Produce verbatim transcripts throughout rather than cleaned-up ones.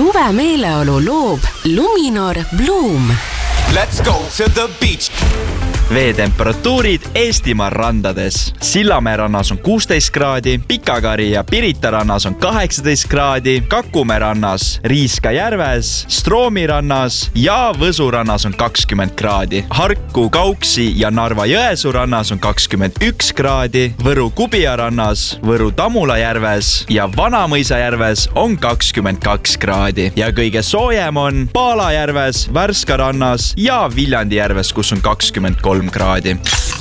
Suve meeleolu loob Luminor Bloom. Let's go to the beach. Veetemperatuurid Eestimaa randades. Sillamäe rannas on kuusteist kraadi, Pikakari ja Pirita rannas on kaheksateist kraadi, Kakumäe rannas, Riiska järves, Stroomi rannas ja Võsu rannas on kakskümmend kraadi. Harku, Kauksi ja Narva Jõesuu rannas on kakskümmend üks kraadi, Võru Kubia rannas, Võru Tamula järves ja Vanamõisa järves on kakskümmend kaks kraadi. Ja kõige soojem on Paala järves, Värska rannas ja Viljandi järves, kus on kakskümmend kolm kraadi.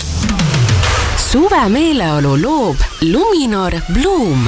Suve meeleolu loob Luminor Bloom.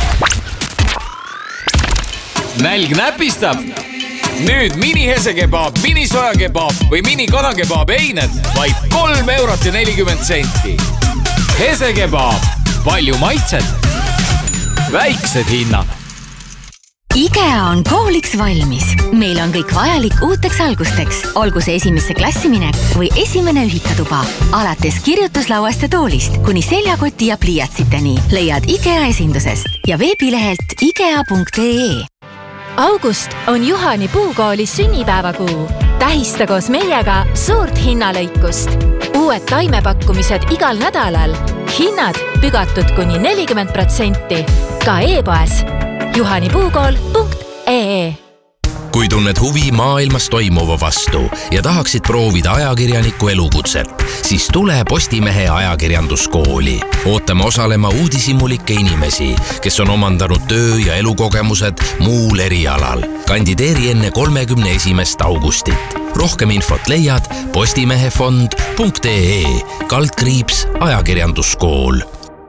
Nälg näpistab. Nüüd mini hesekebaab, mini sojakebaab või mini kanakebaab eined vaid kolm eurot ja nelikümmend senti. Hesekebaab, palju maitset, väiksed hinnad. IKEA on kooliks valmis. Meil on kõik vajalik uuteks algusteks, olgu see esimesse klassiminek või esimene ühikatuba. Alates kirjutuslauast ja toolist kuni seljakoti ja pliiatsiteni leiad IKEA esindusest ja veebilehelt ikea punkt ee. August on Juhani puukoolis sünnipäevakuu. Tähista koos meiega suurt hinnalõikust. Uued taimepakkumised igal nädalal. Hinnad pügatud kuni nelikümmend protsenti. Ka e-poes juhani puukool punkt ee. Kui tunned huvi maailmas toimuva vastu ja tahaksid proovida ajakirjaniku elukutset, siis tule Postimehe ajakirjanduskooli. Ootame osalema uudishimulikke inimesi, kes on omandanud töö- ja elukogemused muul erialal. Kandideeri enne kolmekümne esimest augustit. Rohkem infot leiad postimehefond punkt ee kaldkriips ajakirjanduskool.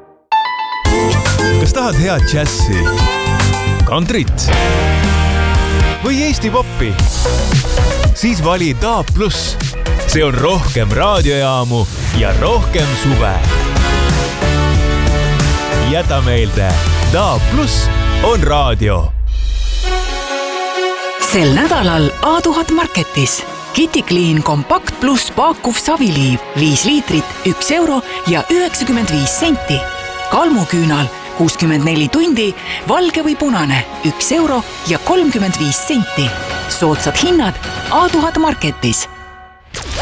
Kas tahad head džässi, kantrit või Eesti poppi? Siis vali Daab Plus. See on rohkem raadiojaamu ja rohkem suve. Jäta meelde, Daab Plus on raadio. Sel nädalal A tuhat Marketis. Kitty Clean Compact Plus paakuv saviliiv viis liitrit, üks euro ja üheksakümmend viis senti. Kalmuküünal kuuskümmend neli tundi, valge või punane, üks euro ja kolmkümmend viis senti. Soodsad hinnad A tuhat Marketis.